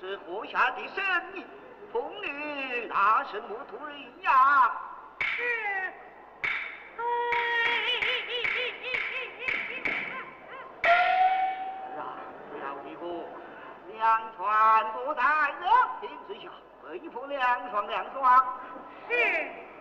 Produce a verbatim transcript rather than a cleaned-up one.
是国下的神明，风女大圣莫图人呀！ 是。 啊，小弟哥，两船多在热瓶之下，微风凉爽凉爽。 是。